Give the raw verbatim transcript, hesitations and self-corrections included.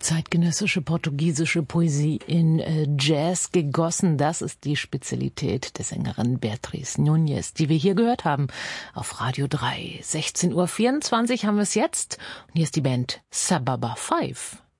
Zeitgenössische portugiesische Poesie in äh, Jazz gegossen. Das ist die Spezialität der Sängerin Beatriz Núñez, die wir hier gehört haben auf Radio drei. sechzehn Uhr vierundzwanzig haben wir es jetzt. Und hier ist die Band Sababa Five.